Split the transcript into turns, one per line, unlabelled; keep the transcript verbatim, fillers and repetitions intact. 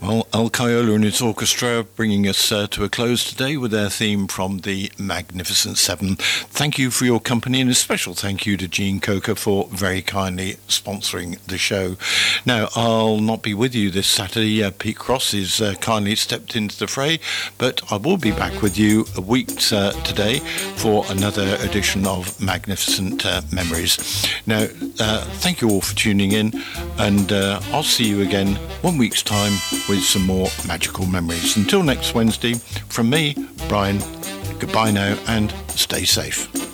Well, Al Caiola and its orchestra bringing us uh, to a close today with their theme from the Magnificent Seven. Thank you for your company, and a special thank you to Jean Coker for very kindly sponsoring the show. Now, I'll not be with you this Saturday. Uh, Pete Cross is uh, kindly stepped into the fray, but I will be back with you a week uh, today for another edition of Magnificent uh, Memories. Now, uh, thank you all for tuning in, and uh, I'll see you again one week's time with some more magical memories. Until next Wednesday, from me, Brian, goodbye now and stay safe.